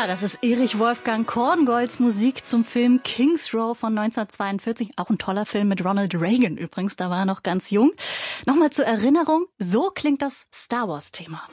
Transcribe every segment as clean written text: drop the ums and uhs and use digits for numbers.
Ja, das ist Erich Wolfgang Korngolds Musik zum Film Kings Row von 1942. Auch ein toller Film mit Ronald Reagan übrigens, da war er noch ganz jung. Nochmal zur Erinnerung, so klingt das Star Wars-Thema.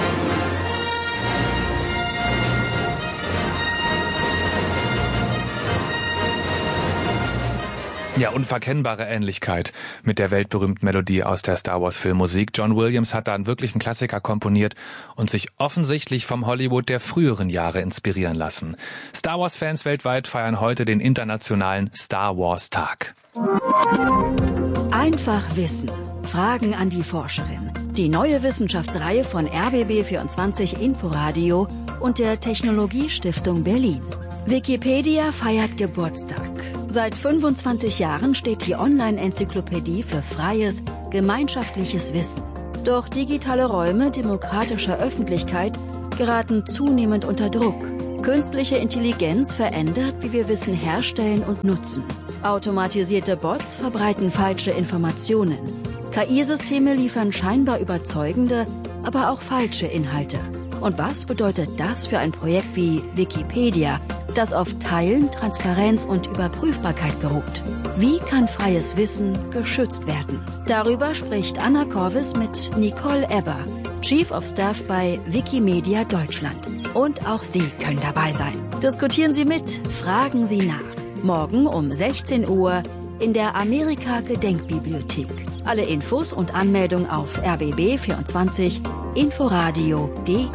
Ja, unverkennbare Ähnlichkeit mit der weltberühmten Melodie aus der Star Wars Filmmusik. John Williams hat da einen wirklichen Klassiker komponiert und sich offensichtlich vom Hollywood der früheren Jahre inspirieren lassen. Star Wars Fans weltweit feiern heute den internationalen Star Wars Tag. Einfach wissen. Fragen an die Forscherin. Die neue Wissenschaftsreihe von RBB24 Inforadio und der Technologiestiftung Berlin. Wikipedia feiert Geburtstag. Seit 25 Jahren steht die Online-Enzyklopädie für freies, gemeinschaftliches Wissen. Doch digitale Räume demokratischer Öffentlichkeit geraten zunehmend unter Druck. Künstliche Intelligenz verändert, wie wir Wissen herstellen und nutzen. Automatisierte Bots verbreiten falsche Informationen. KI-Systeme liefern scheinbar überzeugende, aber auch falsche Inhalte. Und was bedeutet das für ein Projekt wie Wikipedia, das auf Teilen, Transparenz und Überprüfbarkeit beruht? Wie kann freies Wissen geschützt werden? Darüber spricht Anna Corvis mit Nicole Ebber, Chief of Staff bei Wikimedia Deutschland. Und auch Sie können dabei sein. Diskutieren Sie mit, fragen Sie nach. Morgen um 16 Uhr in der Amerika-Gedenkbibliothek. Alle Infos und Anmeldung auf rbb24inforadio.de.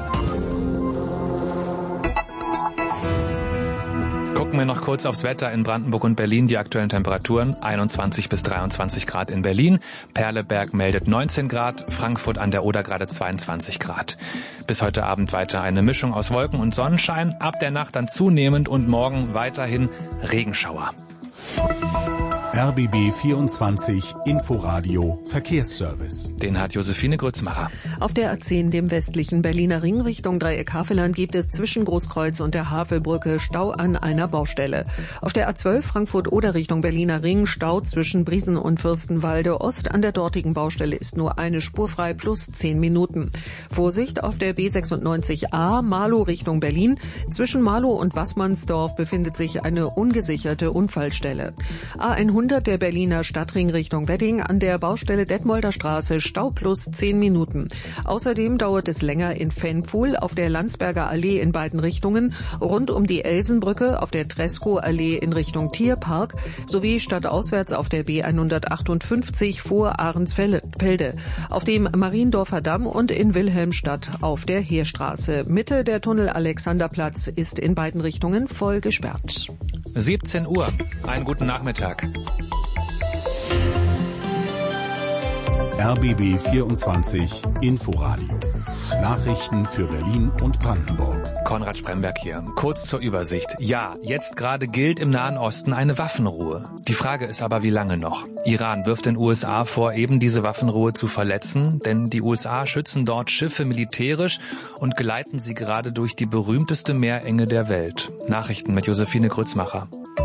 Gucken wir noch kurz aufs Wetter in Brandenburg und Berlin. Die aktuellen Temperaturen 21 bis 23 Grad in Berlin. Perleberg meldet 19 Grad, Frankfurt an der Oder gerade 22 Grad. Bis heute Abend weiter eine Mischung aus Wolken und Sonnenschein. Ab der Nacht dann zunehmend und morgen weiterhin Regenschauer. RBB 24 Inforadio Verkehrsservice. Den hat Josephine Grützmacher. Auf der A10, dem westlichen Berliner Ring Richtung Dreieck Havelland, gibt es zwischen Großkreuz und der Havelbrücke Stau an einer Baustelle. Auf der A12 Frankfurt-Oder Richtung Berliner Ring Stau zwischen Briesen und Fürstenwalde Ost. An der dortigen Baustelle ist nur eine Spur frei plus 10 Minuten. Vorsicht auf der B96A Marlow Richtung Berlin. Zwischen Marlow und Wassmannsdorf befindet sich eine ungesicherte Unfallstelle. A100 der Berliner Stadtring Richtung Wedding an der Baustelle Detmolder Straße Stau plus 10 Minuten. Außerdem dauert es länger in Fenfuhl auf der Landsberger Allee in beiden Richtungen, rund um die Elsenbrücke auf der Tresco-Allee in Richtung Tierpark sowie stadtauswärts auf der B158 vor Ahrensfelde, auf dem Mariendorfer Damm und in Wilhelmstadt auf der Heerstraße. Mitte der Tunnel Alexanderplatz ist in beiden Richtungen voll gesperrt. 17 Uhr. Einen guten Nachmittag. RBB 24 Inforadio. Nachrichten für Berlin und Brandenburg. Konrad Spremberg hier. Kurz zur Übersicht. Ja, jetzt gerade gilt im Nahen Osten eine Waffenruhe. Die Frage ist aber, wie lange noch? Iran wirft den USA vor, eben diese Waffenruhe zu verletzen, denn die USA schützen dort Schiffe militärisch und geleiten sie gerade durch die berühmteste Meerenge der Welt. Nachrichten mit Josephine Grützmacher.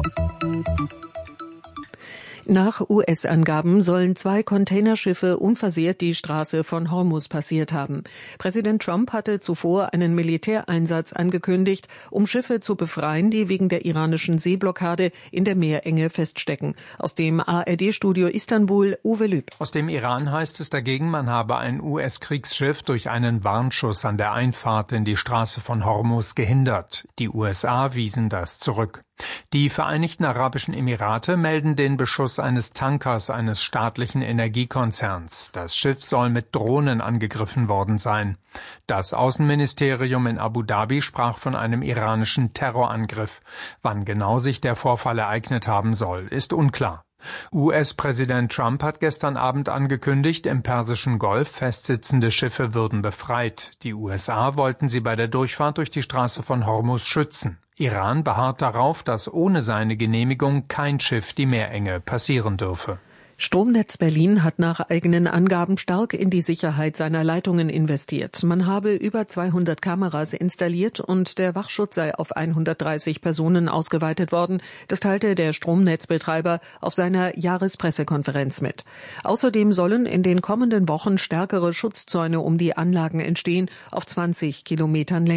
Nach US-Angaben sollen 2 Containerschiffe unversehrt die Straße von Hormuz passiert haben. Präsident Trump hatte zuvor einen Militäreinsatz angekündigt, um Schiffe zu befreien, die wegen der iranischen Seeblockade in der Meerenge feststecken. Aus dem ARD-Studio Istanbul, Uwe Lüb. Aus dem Iran heißt es dagegen, man habe ein US-Kriegsschiff durch einen Warnschuss an der Einfahrt in die Straße von Hormuz gehindert. Die USA wiesen das zurück. Die Vereinigten Arabischen Emirate melden den Beschuss eines Tankers eines staatlichen Energiekonzerns. Das Schiff soll mit Drohnen angegriffen worden sein. Das Außenministerium in Abu Dhabi sprach von einem iranischen Terrorangriff. Wann genau sich der Vorfall ereignet haben soll, ist unklar. US-Präsident Trump hat gestern Abend angekündigt, im Persischen Golf festsitzende Schiffe würden befreit. Die USA wollten sie bei der Durchfahrt durch die Straße von Hormuz schützen. Iran beharrt darauf, dass ohne seine Genehmigung kein Schiff die Meerenge passieren dürfe. Stromnetz Berlin hat nach eigenen Angaben stark in die Sicherheit seiner Leitungen investiert. Man habe über 200 Kameras installiert und der Wachschutz sei auf 130 Personen ausgeweitet worden. Das teilte der Stromnetzbetreiber auf seiner Jahrespressekonferenz mit. Außerdem sollen in den kommenden Wochen stärkere Schutzzäune um die Anlagen entstehen, auf 20 Kilometern Länge.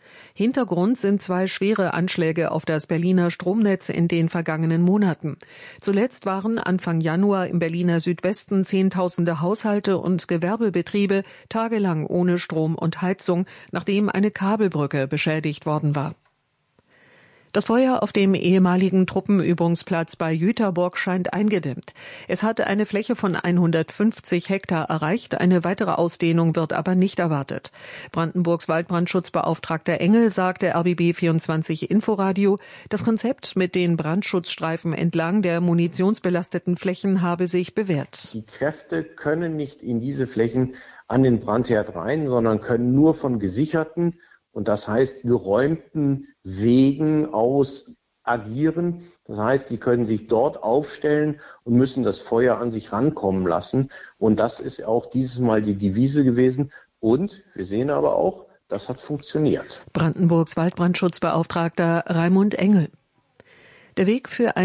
Hintergrund sind 2 schwere Anschläge auf das Berliner Stromnetz in den vergangenen Monaten. Zuletzt waren Anfang Januar im Berliner Südwesten Zehntausende Haushalte und Gewerbebetriebe tagelang ohne Strom und Heizung, nachdem eine Kabelbrücke beschädigt worden war. Das Feuer auf dem ehemaligen Truppenübungsplatz bei Jüterbock scheint eingedämmt. Es hatte eine Fläche von 150 Hektar erreicht, eine weitere Ausdehnung wird aber nicht erwartet. Brandenburgs Waldbrandschutzbeauftragter Engel sagte RBB24 Inforadio, das Konzept mit den Brandschutzstreifen entlang der munitionsbelasteten Flächen habe sich bewährt. Die Kräfte können nicht in diese Flächen an den Brandherd rein, sondern können nur von gesicherten und das heißt geräumten Wegen aus agieren. Das heißt, sie können sich dort aufstellen und müssen das Feuer an sich rankommen lassen. Und das ist auch dieses Mal die Devise gewesen. Und wir sehen aber auch, das hat funktioniert. Brandenburgs Waldbrandschutzbeauftragter Raimund Engel. Der Weg für